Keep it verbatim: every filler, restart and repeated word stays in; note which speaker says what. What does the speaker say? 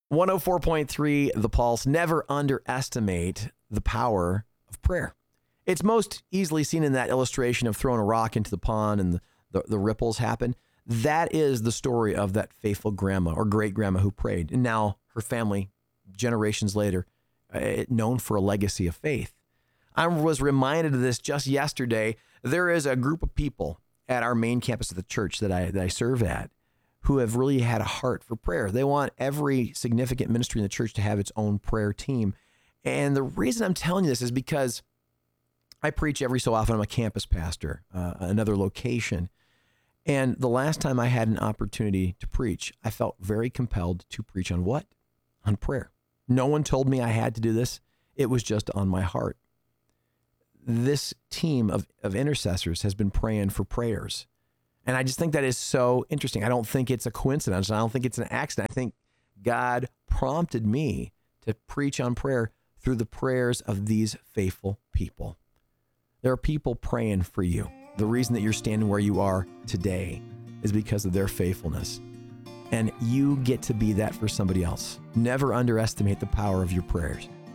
Speaker 1: one oh four point three The Pulse. Never underestimate the power of prayer. It's most easily seen in that illustration of throwing a rock into the pond and the, the, the ripples happen. That is the story of that faithful grandma or great grandma who prayed. And now her family, generations later, uh, known for a legacy of faith. I was reminded of this just yesterday. There is a group of people at our main campus of the church that I, that I serve at who have really had a heart for prayer. They want every significant ministry in the church to have its own prayer team. And the reason I'm telling you this is because I preach every so often. I'm a campus pastor, uh, another location. And the last time I had an opportunity to preach, I felt very compelled to preach on what? On prayer. No one told me I had to do this. It was just on my heart. This team of, of intercessors has been praying for prayers. And I just think that is so interesting. I don't think it's a coincidence. I don't think it's an accident. I think God prompted me to preach on prayer through the prayers of these faithful people. There are people praying for you. The reason that you're standing where you are today is because of their faithfulness. And you get to be that for somebody else. Never underestimate the power of your prayers.